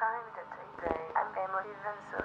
time that I play, I'm emotive and so